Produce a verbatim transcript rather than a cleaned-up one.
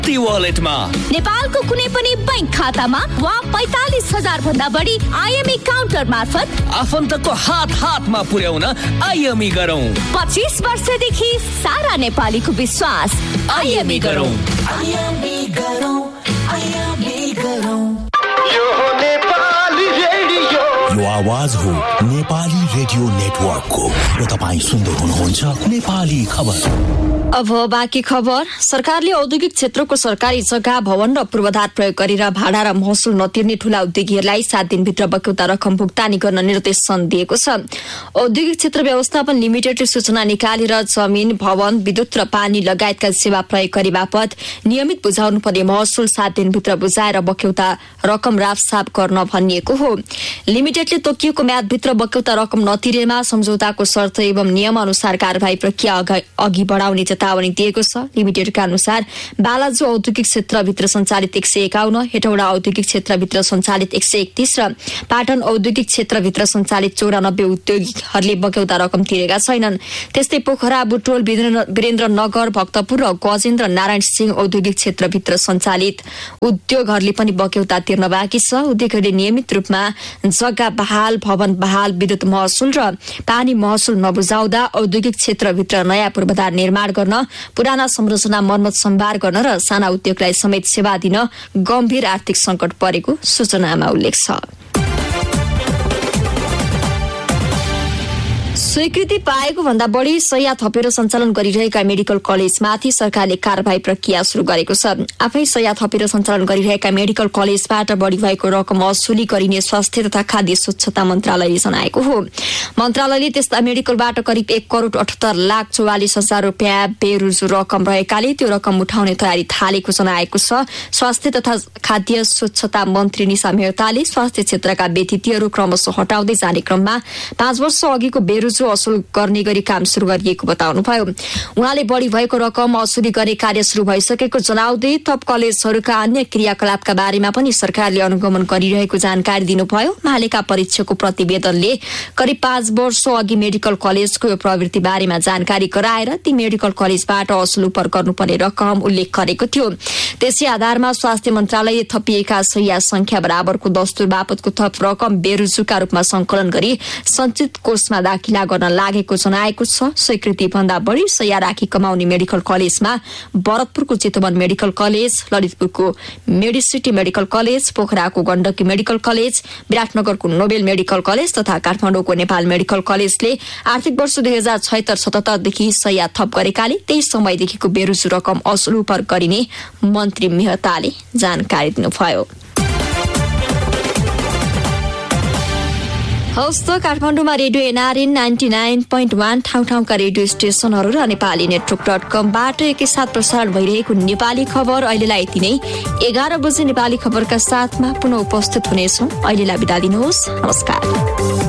वालेटमा नेपालको कुनै पनि बैंक खातामा वा पैंतालीस हजार भन्दा बढी आइएमई काउन्टर मार्फत आफन्तको हात हातमा पुर्याउन आइएमई गरौँ। पच्चीस वर्षदेखि सारा नेपालीको विश्वास आइएमई गरौँ। आइएमई गरौँ, आइएमई गरौँ। यो हो नेपाली रेडियो। यो आवाज हो नेपाली रेडियो नेटवर्कको र तपाईँ सुन्दै हुनुहुन्छ नेपाली खबर। अब बाँकी खबर। सरकारले औद्योगिक क्षेत्रको सरकारी जग्गा भवन र पूर्वाधार प्रयोग गरेर भाडा र महसुल नतिर्ने ठूला उद्योगीहरूलाई सात दिनभित्र बक्यौता रकम भुक्तानी गर्न निर्देशन दिएको छ। औद्योगिक क्षेत्र व्यवस्थापन लिमिटेडले सूचना निकालेर जमिन, भवन, विद्युत र पानी लगायतका सेवा प्रयोग गरे बापत नियमित बुझाउनु पर्ने महसुल सात दिनभित्र बुझाएर बक्यौता रकम राफसाफ गर्न भनिएको हो। लिमिटेडले तोकिएको म्यादभित्र बक्यौता रकम नतिरेमा सम्झौताको शर्त एवं नियम अनुसार कार्यवाही प्रक्रिया अघि बढाउने चेतावनी दिएको छ। लिमिटेडका अनुसार बालाजु औद्योगिक क्षेत्रभित्र सञ्चालित एक सय एकाउन्न, हेटौडा औद्योगिक क्षेत्रभित्र सञ्चालित एक सय एकतीस र पाटन औद्योगिक क्षेत्रभित्र सञ्चालित चौरानब्बे उद्योगीहरूले बक्यौता रकम तिरेका छैनन्। त्यस्तै पोखरा, बुटोल, वीरेन्द्रनगर, भक्तपुर र गजेन्द्र नारायण सिंह औद्योगिक क्षेत्रभित्र सञ्चालित उद्योगहरूले पनि बक्यौता तिर्न बाँकी छ। उद्योगहरूले नियमित रूपमा जग्गा बहाल, भवन बहाल, विद्युत महसुल र पानी महसुल नबुझाउँदा औद्योगिक क्षेत्रभित्र नयाँ पूर्वाधार निर्माण गर्न, पुराना संरचना मर्मत सम्भार गर्न र साना उद्योगलाई समेत सेवा दिन गम्भीर आर्थिक संकट परेको सूचनामा उल्लेख छ। स्वीकृति पाएको भन्दा बढी शैय्या थपेर सञ्चालन गरिरहेका मेडिकल कलेजमाथि सरकारले कार्यवाही प्रक्रिया शुरू गरेको छ। आफै शैय्या थपेर सञ्चालन गरिरहेका मेडिकल कलेजबाट बढी भएको रकम असुली गरिने स्वास्थ्य तथा खाद्य स्वच्छता मन्त्रालयले जनाएको हो। मन्त्रालयले त्यस्ता मेडिकलबाट करिब एक करोड़ अठहत्तर लाख चौवालिस हजार रुपियाँ बेरुजु रकम रहेकाले त्यो रकम उठाउने तयारी थालेको जनाएको छ। स्वास्थ्य तथा खाद्य स्वच्छता मन्त्री निशा मेहताले स्वास्थ्य क्षेत्रका व्यतिथिहरू क्रमशः हटाउँदै जाने क्रममा पाँच वर्ष अघिको बेरुजु असुल गर्ने गरी काम शुरू गरिएको बताउनुभयो। उहाँले बढी भएको रकम असुली गर्ने कार्य शुरू भइसकेको जनाउँदै थप कलेजहरूका अन्य क्रियाकलापका बारेमा पनि सरकारले अनुगमन गरिरहेको जानकारी दिनुभयो। महालेखा परीक्षकको प्रतिवेदनले करिब पाँच वर्ष अघि मेडिकल कलेजको यो प्रवृत्ति बारेमा जानकारी गराएर ती मेडिकल कलेजबाट असुल उपर गर्नुपर्ने रकम उल्लेख गरेको थियो। त्यसै आधारमा स्वास्थ्य मन्त्रालयले थपिएका शैय्या संख्या बराबरको दस्तुर बापतको थप रकम बेरुजुका रूपमा संकलन गरी सञ्चित कोषमा दाखिला गर्न लागेको जनाएको छ। स्वीकृति भन्दा बढी शैय्या राखी कमाउने मेडिकल कलेजमा भरतपुरको Chitwan medical college, ललितपुरको Medicity medical college, पोखराको Gandaki medical college, विराटनगरको Nobel medical college तथा काठमाडौँको नेपाल मेडिकल कलेजले आर्थिक वर्ष दुई हजार छयत्तर सतहत्तरदेखि शैय्या थप गरेकाले त्यही समयदेखिको बेरुजु रकम असुल उपर गरिने मन्त्री मेहताले जानकारी दिनुभयो। हवस् त काठमाडौँमा radio NRN ninety nine point one ठाउँ ठाउँका रेडियो स्टेशनहरू र नेपाली नेटवर्क डट कमबाट एकैसाथ प्रसारण भइरहेको नेपाली खबर अहिलेलाई यति नै। एघार बजे नेपाली खबरका साथमा पुनः उपस्थित हुनेछौँ। अहिलेलाई बिदा दिनुहोस्। नमस्कार।